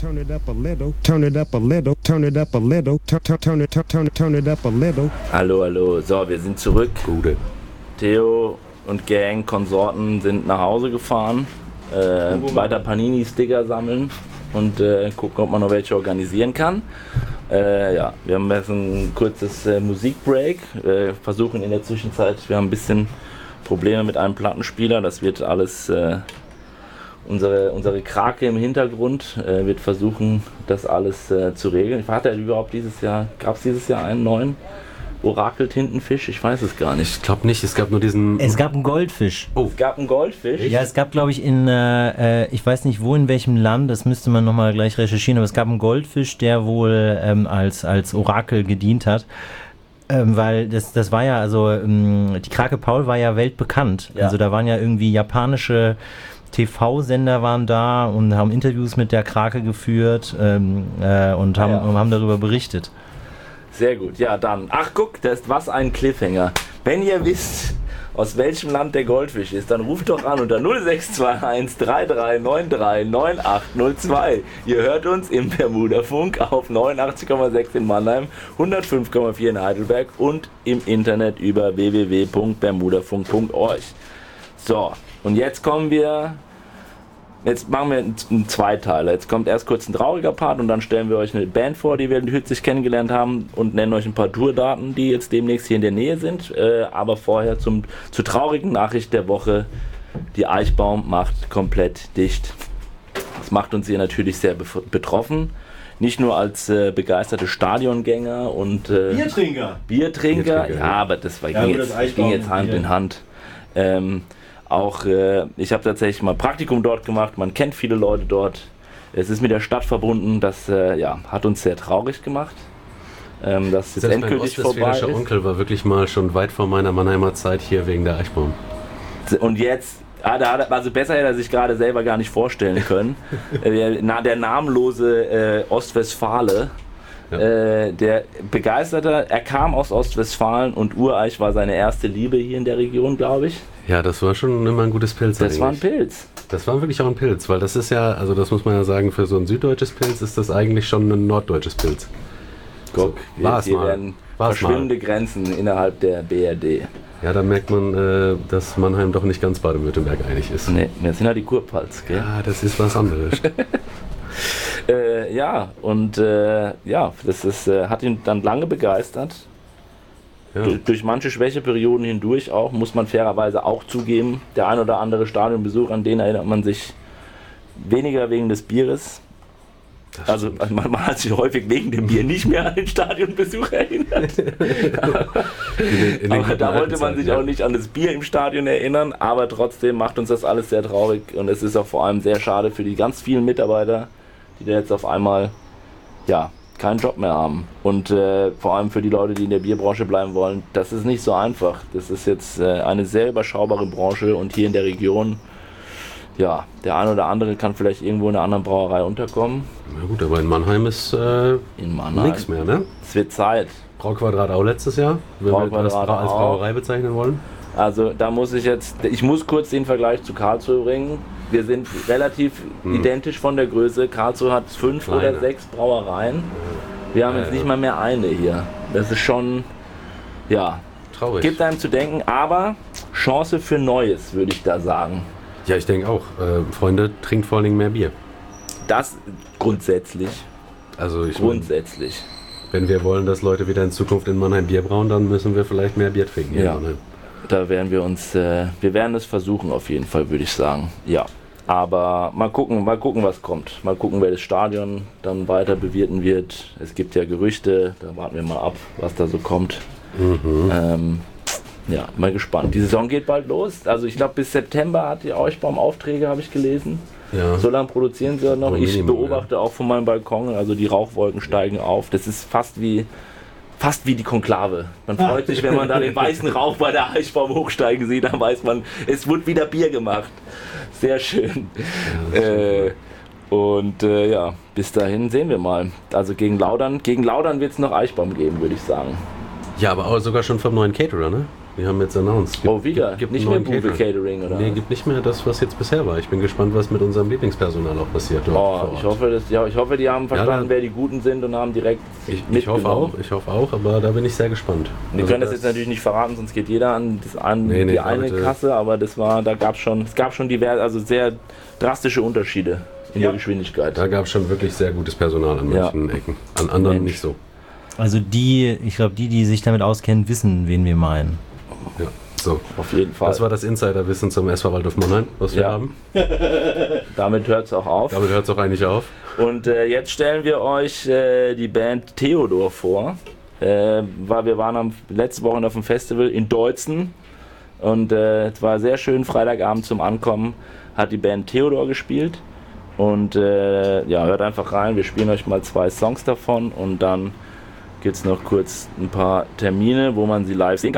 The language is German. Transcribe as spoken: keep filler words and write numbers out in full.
turn it up a little, turn it up a little, turn it up a little, turn turn it turn it turn it up a little. Hallo, hallo. So, wir sind zurück. Gute. Theo und Gang, Konsorten sind nach Hause gefahren, äh, weiter Panini-Sticker sammeln und äh, gucken, ob man noch welche organisieren kann. Äh, ja, wir haben jetzt ein kurzes äh, Musikbreak, äh, versuchen in der Zwischenzeit, wir haben ein bisschen Probleme mit einem Plattenspieler, das wird alles, äh, unsere, unsere Krake im Hintergrund äh, wird versuchen, das alles äh, zu regeln. Hat er überhaupt dieses Jahr, gab es dieses Jahr einen neuen Orakel-Tintenfisch? Ich weiß es gar nicht. Ich glaube nicht, es gab nur diesen... Es gab einen Goldfisch. Oh, es gab einen Goldfisch? Ja, es gab, glaube ich, in, äh, ich weiß nicht wo, in welchem Land, das müsste man nochmal gleich recherchieren, aber es gab einen Goldfisch, der wohl ähm, als, als Orakel gedient hat. Ähm, weil das, das war ja, also ähm, die Krake Paul war ja weltbekannt. Ja. Also da waren ja irgendwie japanische T V-Sender waren da und haben Interviews mit der Krake geführt ähm, äh, und haben, ja. haben darüber berichtet. Sehr gut, ja dann. Ach guck, das ist was ein Cliffhanger. Wenn ihr wisst, aus welchem Land der Goldfisch ist, dann ruft doch an unter null sechs zwei eins drei drei neun drei neun acht null zwei. Ihr hört uns im Bermuda-Funk auf neunundachtzig Komma sechs in Mannheim, hundertfünf Komma vier in Heidelberg und im Internet über w w w punkt bermudafunk punkt org. So, und jetzt kommen wir... Jetzt machen wir einen Zweiteiler. Jetzt kommt erst kurz ein trauriger Part und dann stellen wir euch eine Band vor, die wir in Hützig kennengelernt haben und nennen euch ein paar Tourdaten, die jetzt demnächst hier in der Nähe sind. Äh, aber vorher zum, zur traurigen Nachricht der Woche. Die Eichbaum macht komplett dicht. Das macht uns hier natürlich sehr bef- betroffen. Nicht nur als äh, begeisterte Stadiongänger und äh, Biertrinker. Biertrinker. Biertrinker, Ja, ja. aber das war, Ja, ging, gut, jetzt, das Eichbaum- ging jetzt Hand Bier. in Hand. Ähm, Auch, äh, ich habe tatsächlich mal Praktikum dort gemacht, man kennt viele Leute dort. Es ist mit der Stadt verbunden, das äh, ja, hat uns sehr traurig gemacht, ähm, dass jetzt Selbst mein endgültig vorbei ostwestfälischer ist. Onkel war wirklich mal schon weit vor meiner Mannheimer Zeit hier wegen der Eichbaum. Und jetzt, ah, da hat er, also besser hätte er sich gerade selber gar nicht vorstellen können. äh, na, der namenlose äh, Ostwestfale, Ja. äh, der begeisterte, er kam aus Ostwestfalen und Ureich war seine erste Liebe hier in der Region, glaube ich. Ja, das war schon immer ein gutes Pilz. Das war ein eigentlich. Pilz. Das war wirklich auch ein Pilz, weil das ist ja, also das muss man ja sagen, für so ein süddeutsches Pilz ist das eigentlich schon ein norddeutsches Pilz. Guck, So, war's hier mal. werden War's verschwindende Grenzen innerhalb der B R D. Ja, da merkt man, äh, dass Mannheim doch nicht ganz Baden-Württemberg einig ist. Ne, wir sind ja die Kurpfalz, gell? Ja, das ist was anderes. Äh, ja, und äh, ja, das ist, äh, hat ihn dann lange begeistert. Ja. Du- Durch manche Schwächeperioden hindurch auch, muss man fairerweise auch zugeben. Der ein oder andere Stadionbesuch, an den erinnert man sich weniger wegen des Bieres. Das Also stimmt. man, man hat sich häufig wegen dem Bier nicht mehr an den Stadionbesuch erinnert. In den- in den Aber guten da alten wollte man Zeiten, sich ja. auch nicht an das Bier im Stadion erinnern, aber trotzdem macht uns das alles sehr traurig und es ist auch vor allem sehr schade für die ganz vielen Mitarbeiter, die da jetzt auf einmal ja, keinen Job mehr haben. Und äh, vor allem für die Leute, die in der Bierbranche bleiben wollen, das ist nicht so einfach. Das ist jetzt äh, eine sehr überschaubare Branche und hier in der Region, ja, der eine oder andere kann vielleicht irgendwo in einer anderen Brauerei unterkommen. Na gut, aber in Mannheim ist äh, In Mannheim. nichts mehr, ne? Es wird Zeit. Brauquadrat auch letztes Jahr, wenn wir das Brauquadrat als auch. Brauerei bezeichnen wollen. Also da muss ich jetzt, ich muss kurz den Vergleich zu Karlsruhe bringen. Wir sind relativ Hm. identisch von der Größe. Karlsruhe hat fünf Kleine. oder sechs Brauereien. Wir haben Ja, jetzt ja. nicht mal mehr eine hier. Das ist schon, ja, Traurig. gibt einem zu denken, aber Chance für Neues, würde ich da sagen. Ja, ich denke auch. Äh, Freunde, trinkt vor allen Dingen mehr Bier. Das grundsätzlich, Also ich mein, grundsätzlich. wenn wir wollen, dass Leute wieder in Zukunft in Mannheim Bier brauen, dann müssen wir vielleicht mehr Bier trinken hier Ja. in Mannheim. Da werden wir uns, äh, wir werden es versuchen auf jeden Fall, würde ich sagen. Ja. Aber mal gucken, mal gucken, was kommt. Mal gucken, wer das Stadion dann weiter bewirten wird. Es gibt ja Gerüchte, da warten wir mal ab, was da so kommt. Mhm. Ähm, ja, mal gespannt. Die Saison geht bald los. Also ich glaube, bis September hat die Eichbaum Aufträge, habe ich gelesen. Ja. So lange produzieren sie noch. Aber Ich Minimum, beobachte auch von meinem Balkon, also die Rauchwolken steigen auf. Das ist fast wie fast wie die Konklave. Man freut sich, wenn man da den weißen Rauch bei der Eichbaum hochsteigen sieht, dann weiß man, es wird wieder Bier gemacht. Sehr schön. Ja, das Äh, und äh, ja, bis dahin sehen wir mal. Also gegen Laudern, gegen Laudern wird es noch Eichbaum geben, würde ich sagen. Ja, aber auch sogar schon vom neuen Caterer, ne? Die haben jetzt announced. Gibt, Oh, wieder? gibt Nicht einen mehr neuen Bube Catering, oder? Nee, gibt nicht mehr das, was jetzt bisher war. Ich bin gespannt, was mit unserem Lieblingspersonal auch passiert dort vor Oh, Ort. ich hoffe, dass, ja, ich hoffe, die haben verstanden, da- wer die Guten sind und haben direkt Ich, ich hoffe mitgenommen. auch, ich hoffe auch, aber da bin ich sehr gespannt. Wir Also können das jetzt natürlich nicht verraten, sonst geht jeder an, das, an Nee, nee, die eine Leute. Kasse, aber das war, da gab schon, es gab schon diverse, also sehr drastische Unterschiede in Ja. der Geschwindigkeit. Da gab es schon wirklich sehr gutes Personal an Ja. manchen Ecken. An anderen Mensch. nicht so. Also die, ich glaube, die, die sich damit auskennen, wissen, wen wir meinen. Ja, so. Auf jeden Fall. Das war das Insiderwissen zum S V Waldhof Mannheim, was wir Ja. haben. Damit hört es auch auf. Damit hört es auch eigentlich auf. Und äh, jetzt stellen wir euch äh, die Band Theodor vor. Äh, weil wir waren am letzte Woche auf dem Festival in Deutzen und äh, es war sehr schön. Freitagabend zum Ankommen hat die Band Theodor gespielt und äh, ja, hört einfach rein. Wir spielen euch mal zwei Songs davon und dann gibt es noch kurz ein paar Termine, wo man sie live sehen kann.